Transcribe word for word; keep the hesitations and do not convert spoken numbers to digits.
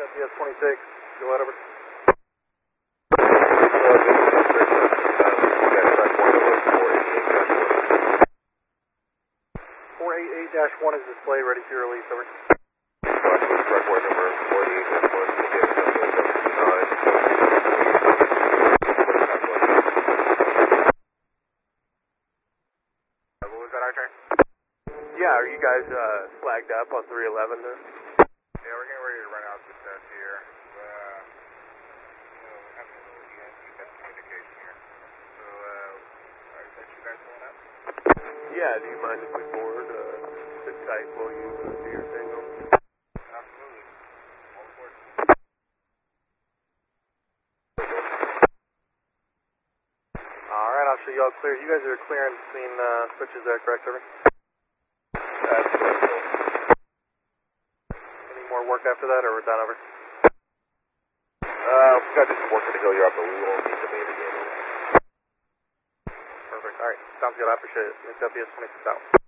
W S twenty-six, go ahead over. four eighty-eight dash one is displayed, ready to release, over. Report number forty-eight dash one, What was that, our turn? Yeah, are you guys uh, flagged up on three eleven there? Yeah, we're getting ready to run out to test here. Uh, you know, we're having a little E N T communication here. So, uh, are you guys pulling up? Yeah, do you mind if we forward uh, sit tight while you uh, do your thing? Absolutely. All aboard. Alright, I'll show you all clear. You guys are clearing between uh, switches there, correct, over? That's correct. Any more work after that, or we're done, over? Uh, we've got this working to go here, but we won't need to meet again. Perfect. Alright, sounds good. I appreciate it. W S twenty-six out.